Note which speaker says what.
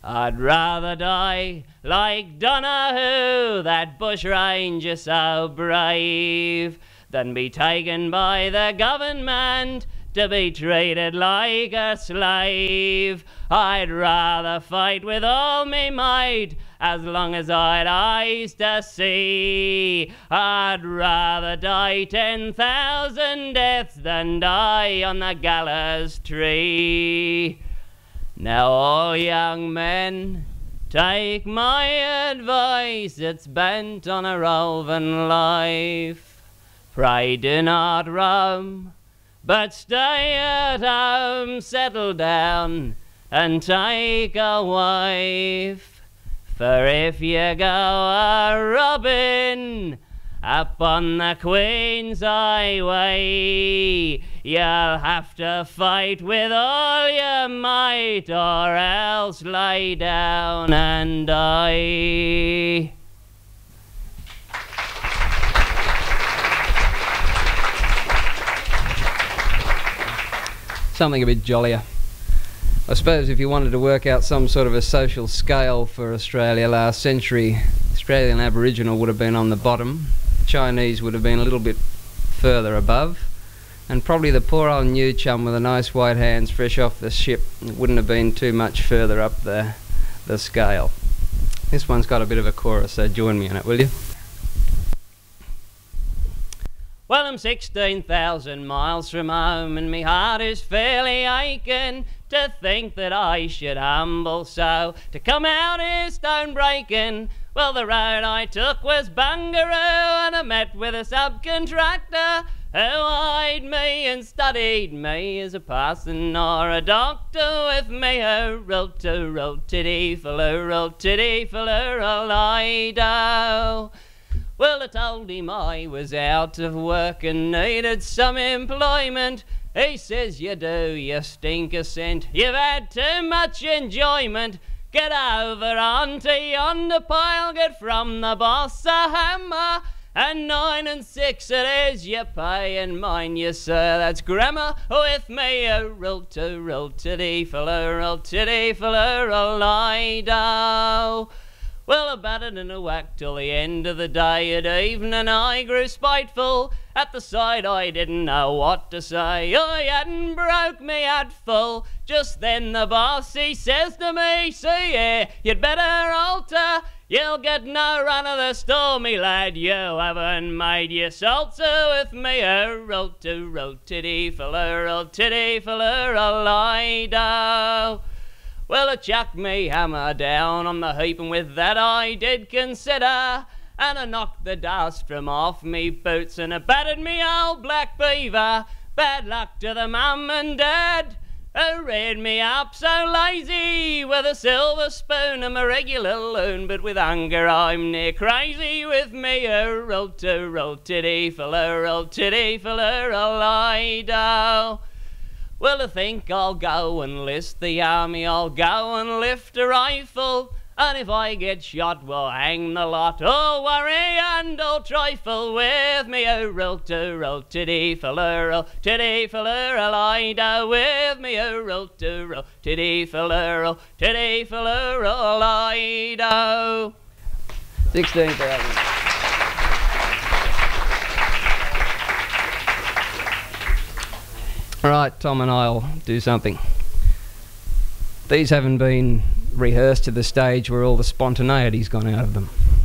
Speaker 1: I'd rather die like Donahue, that bushranger so brave, than be taken by the government to be treated like a slave. I'd rather fight with all me might as long as I'd eyes to see. I'd rather die 10,000 deaths than die on the gallows tree. Now all young men, take my advice, it's bent on a roving life. Pray do not roam, but stay at home, settle down and take a wife. For if you go a-robbing up on the Queen's Highway, you'll have to fight with all your might, or else lay down and die.
Speaker 2: Something a bit jollier. I suppose if you wanted to work out some sort of a social scale for Australia last century, Australian Aboriginal would have been on the bottom, Chinese would have been a little bit further above, and probably the poor old new chum with the nice white hands fresh off the ship wouldn't have been too much further up the scale. This one's got a bit of a chorus, so join me in it, will you?
Speaker 1: Well, I'm 16,000 miles from home, and me heart is fairly aching to think that I should humble so, to come out here stone breaking. Well, the road I took was Bungaroo, and I met with a subcontractor who eyed me and studied me as a parson or a doctor with me, who wrote tiddy falloo, lie-do. Well, I told him I was out of work and needed some employment. He says, you do, you stink cent, you've had too much enjoyment. Get over onto yonder pile, get from the boss a hammer, and 9 and 6 it is you pay, and mind you, sir, that's grammar. With me, roll tiddy falloo, lie-do. Well, I battered and a whacked till the end of the day. At evening I grew spiteful, at the sight I didn't know what to say. I hadn't broke me hat full. Just then the boss, he says to me, see here, you'd better alter. You'll get no run of the store, me lad, you haven't made your salt. So with me, roll tiddy falloo, lie-do. Well, I chucked me hammer down on the heap, and with that I did consider, and I knocked the dust from off me boots, and I battered me old black beaver. Bad luck to the mum and dad who reared me up so lazy, with a silver spoon and a regular loon, but with hunger I'm near crazy. With me, roll tiddy falloo, lie-do. Well, I think I'll go and list the army, I'll go and lift a rifle, and if I get shot, we'll hang the lot. Oh, worry and oh trifle. With me, roll tiddy falloo, lie-do. With me, roll tiddy falloo, lie-do.
Speaker 2: 16,000. All right, Tom and I'll do something. These haven't been rehearsed to the stage where all the spontaneity's gone out of them.